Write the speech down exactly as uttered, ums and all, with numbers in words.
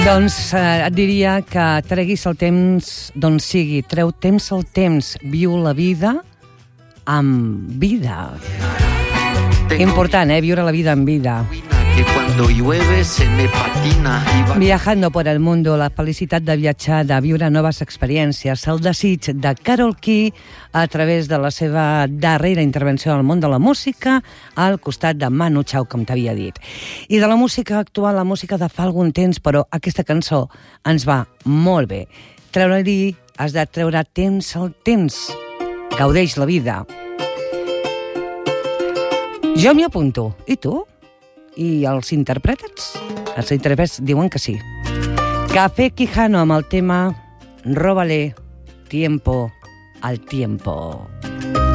Doncs eh, et diria que treguis el temps d'on sigui, treu temps al temps, viu la vida amb vida. Important, eh? Viure la vida amb vida. Que cuando llueve se me patina y va... Viajando por el mundo, la felicitat de viatjar, de viure noves experiències, el desig de Carol Key a través de la seva darrera intervenció al món de la música al costat de Manu Chao, com t'havia dit. I de la música actual, la música de fa algun temps, però aquesta cançó ens va molt bé. Treure-hi, has de treure temps al temps. Gaudeix la vida. Jo m'hi apunto. I tu? I els intèrprets? Els intèrprets diuen que sí. Café Quijano amb el tema Róbale tiempo al tiempo.